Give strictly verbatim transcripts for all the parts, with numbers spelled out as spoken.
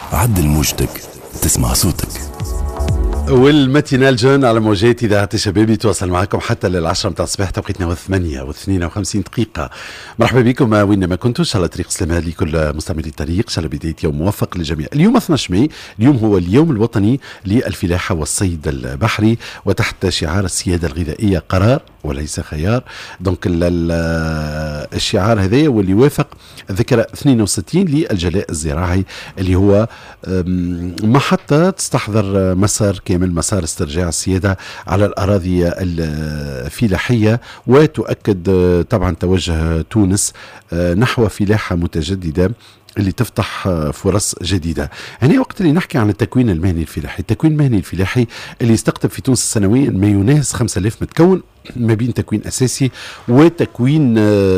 عدل موجتك تسمع صوتك. والماتينال جون على موجات إذاعة الشباب يتواصل معكم حتى للعشرة متاع الصباح توقيتنا وثمانية واثنين وخمسين دقيقة. مرحبا بكم وين ما كنتوا، إن شاء الله طريق سلامة لكل مستعملي الطريق، إن شاء الله بداية يوم موفق للجميع. اليوم اثني عشر ماي، اليوم هو اليوم الوطني للفلاحة والصيد البحري، وتحت شعار السيادة الغذائية قرار وليس خيار. دونك الشعار هذا واللي وافق الذكرى اثنين وستين للجلاء الزراعي، اللي هو محطة تستحضر مسار كامل، مسار استرجاع السيادة على الأراضي الفلاحية، وتؤكد طبعا توجه تونس نحو فلاحة متجددة اللي تفتح فرص جديدة. هنا وقت اللي نحكي عن التكوين المهني الفلاحي، التكوين المهني الفلاحي اللي يستقطب في تونس سنويا ما يناهز خمسة آلاف متكون ما بين تكوين أساسي وتكوين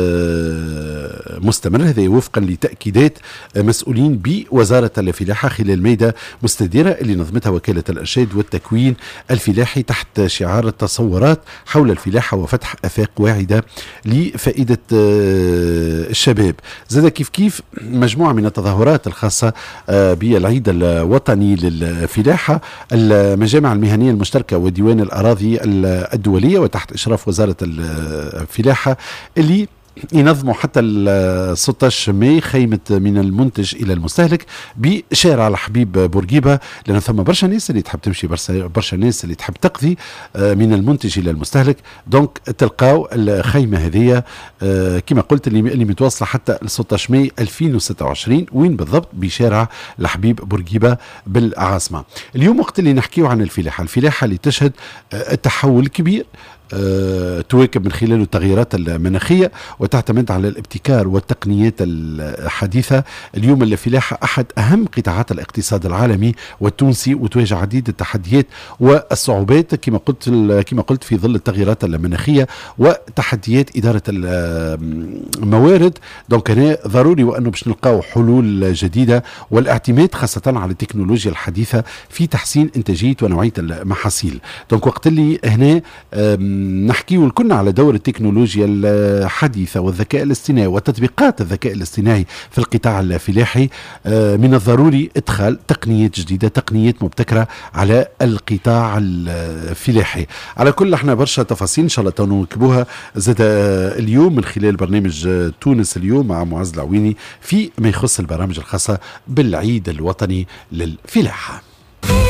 مستمر، هذا وفقا لتأكيدات مسؤولين بوزارة الفلاحة خلال ميدة مستديرة اللي نظمتها وكالة الإرشاد والتكوين الفلاحي تحت شعار التصورات حول الفلاحة وفتح آفاق واعدة لفائدة الشباب. زاد كيف كيف مجموعة من التظاهرات الخاصة بالعيد الوطني للفلاحة، المجامع المهنية المشتركة وديوان الأراضي الدولية وتحت إشراف وزارة الفلاحة اللي ينظموا حتى ال ستة عشر ماي خيمة من المنتج إلى المستهلك بشارع الحبيب بورقيبة، لأن ثم برشا ناس اللي تحب تمشي، برشا ناس اللي تحب تقضي من المنتج إلى المستهلك. دونك تلقاو الخيمة هذه كما قلت اللي, اللي متواصلة حتى ال ستة عشر ماي ألفين وستة وعشرين، وين بالضبط؟ بشارع الحبيب بورقيبة بالعاصمة. اليوم وقت اللي نحكيه عن الفلاحة، الفلاحة اللي تشهد التحول كبير أه تواكب من خلاله التغييرات المناخية وتعتمد على الابتكار والتقنيات الحديثة. اليوم الفلاحة أحد أهم قطاعات الاقتصاد العالمي والتونسي، وتواجه عديد التحديات والصعوبات كما قلت كما قلت في ظل التغييرات المناخية وتحديات إدارة الموارد. دونك هنا ضروري وأنه باش نلقاو حلول جديدة والاعتماد خاصة على التكنولوجيا الحديثة في تحسين إنتاجية ونوعية المحاصيل. دونك وقت اللي هنا نحكي والكلنا على دور التكنولوجيا الحديثة والذكاء الاصطناعي وتطبيقات الذكاء الاصطناعي في القطاع الفلاحي، من الضروري إدخال تقنيات جديدة، تقنيات مبتكرة على القطاع الفلاحي. على كل احنا برشا تفاصيل إن شاء الله تنوكبوها زاد اليوم من خلال برنامج تونس اليوم مع معز العويني في ما يخص البرامج الخاصة بالعيد الوطني للفلاحة.